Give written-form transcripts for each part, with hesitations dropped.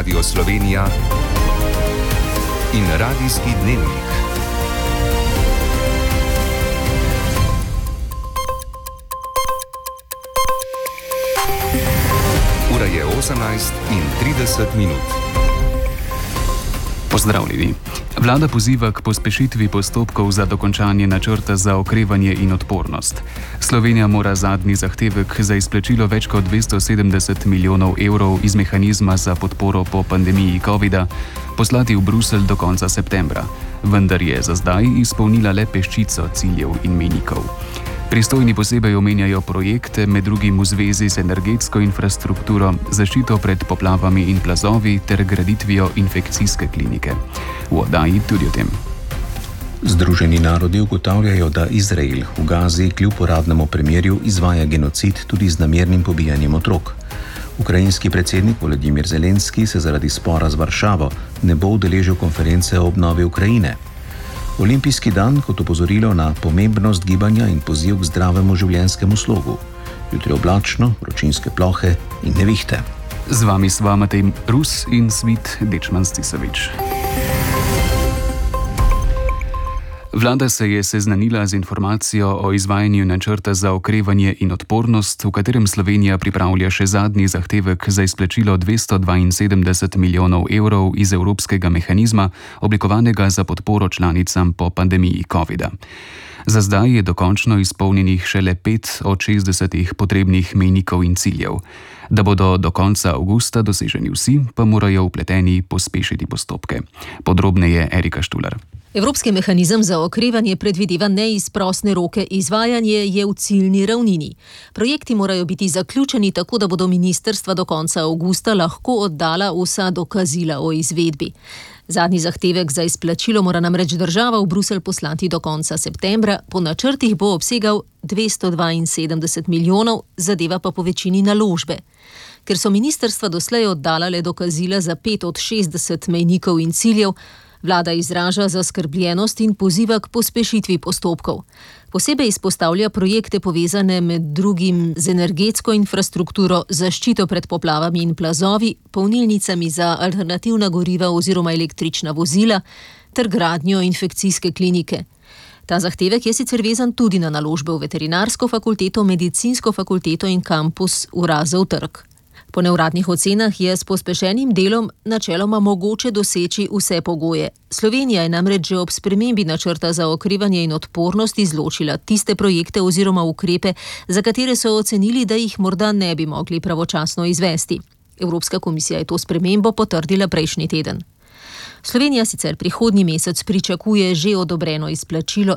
Radio Slovenija in Radijski dnevnik. Ura je 18:30. Pozdravljeni. Vlada poziva k pospešitvi postopkov za dokončanje načrta za okrevanje in odpornost. Slovenija mora zadnji zahtevek za izplačilo več kot 270 milijonov evrov iz mehanizma za podporo po pandemiji COVID-a poslati v Bruselj do konca septembra, vendar je za zdaj izpolnila le peščico ciljev in mejnikov. Pristojni posebej omenjajo projekte, med drugim v zvezi z energetsko infrastrukturo, zaščito pred poplavami in plazovi ter graditvijo infekcijske klinike. V oddaji tudi o tem. Združeni narodi ugotavljajo, da Izrael v Gazi kljub uradnemu premirju izvaja genocid tudi z namernim pobijanjem otrok. Ukrajinski predsednik Volodimir Zelenski se zaradi spora z Varšavo ne bo udeležil konference o obnovi Ukrajine. Olimpijski dan kot opozorilo na pomembnost gibanja in poziv k zdravemu življenjskemu slogu. Jutri oblačno, vročinske plohe in nevihte. Z vami sva Matej Rus in Svit Dečman-Stisavič. Vlada se je seznanila z informacijo o izvajanju načrta za okrevanje in odpornost, v katerem Slovenija pripravlja še zadnji zahtevek za izplačilo 272 milijonov evrov iz evropskega mehanizma, oblikovanega za podporo članicam po pandemiji COVID-a. Za zdaj je dokončno izpolnjenih šele 5 od 60 potrebnih mejnikov in ciljev. Da bodo do konca avgusta doseženi vsi, pa morajo vpleteni pospešiti postopke. Podrobneje Erika Štular. Evropski mehanizem za okrevanje predvideva neizprosne roke, izvajanje je v ciljni ravnini. Projekti morajo biti zaključeni tako, da bodo ministrstva do konca avgusta lahko oddala vsa dokazila o izvedbi. Zadnji zahtevek za izplačilo mora namreč država v Bruselj poslati do konca septembra, po načrtih bo obsegal 272 milijonov, zadeva pa po večini naložbe. Ker so ministrstva doslej oddala le dokazila za 5 od 60 mejnikov in ciljev, vlada izraža zaskrbljenost in poziva k pospešitvi postopkov. Posebej izpostavlja projekte povezane med drugim z energetsko infrastrukturo, zaščito pred poplavami in plazovi, polnilnicami za alternativna goriva oziroma električna vozila ter gradnjo infekcijske klinike. Ta zahtevek je sicer vezan tudi na naložbe v veterinarsko fakulteto, medicinsko fakulteto in kampus v Razov trg. Po neuradnih ocenah je s pospešenim delom načeloma mogoče doseči vse pogoje. Slovenija je namreč že ob spremembi načrta za okrevanje in odpornost izločila tiste projekte oziroma ukrepe, za katere so ocenili, da jih morda ne bi mogli pravočasno izvesti. Evropska komisija je to spremembo potrdila prejšnji teden. Slovenija sicer prihodnji mesec pričakuje že odobreno izplačilo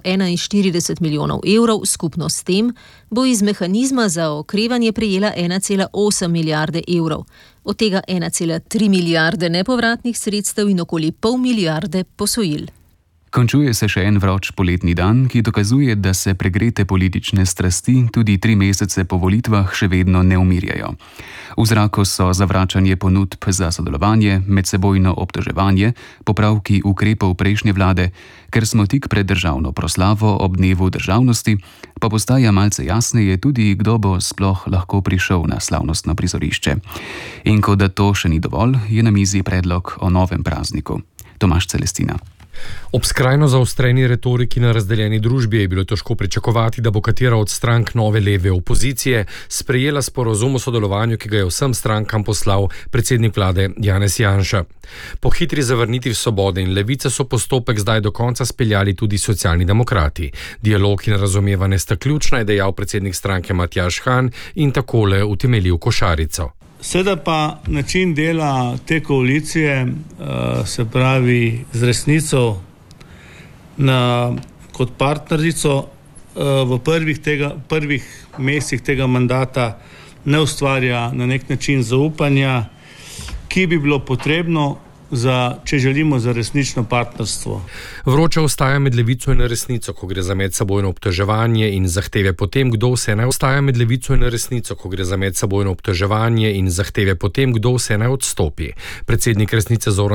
41 milijonov evrov, skupno s tem bo iz mehanizma za okrevanje prejela 1,8 milijarde evrov, od tega 1,3 milijarde nepovratnih sredstev in okoli pol milijarde posojil. Končuje se še en vroč poletni dan, ki dokazuje, da se pregrete politične strasti tudi 3 mesece po volitvah še vedno ne umirjajo. V zraku so zavračanje ponudb za sodelovanje, medsebojno obtoževanje, popravki ukrepov prejšnje vlade, ker smo tik pred državno proslavo ob dnevu državnosti, pa postaja malce jasneje tudi, kdo bo sploh lahko prišel na slavnostno prizorišče. In kot da to še ni dovolj, je na mizi predlog o novem prazniku. Tomaž Celestina. Ob skrajno zaostreni retoriki na razdeljeni družbi je bilo težko pričakovati, da bo katera od strank nove leve opozicije sprejela sporazum o sodelovanju, ki ga je vsem strankam poslal predsednik vlade Janez Janša. Po hitri zavrnitvi Svobode in Levice so postopek zdaj do konca speljali tudi Socialni demokrati. Dialog in razumevanje sta ključna, je dejal predsednik stranke Matjaž Han in takole utemeljil košarico. Seveda pa način dela te koalicije, se pravi z resnico kot partnerico v prvih mesecih tega mandata ne ustvarja na nek način zaupanja, ki bi bilo potrebno če želimo za resnično partnerstvo. Vroča ostaja med levico in resnico, ko gre za medsebojno obtoževanje in zahteve potem, kdo vse naj ostaja med levico in resnico, ko gre za medsebojno obtoževanje in zahteve potem, kdo vse naj odstopi. Predsednik Resnice Zoran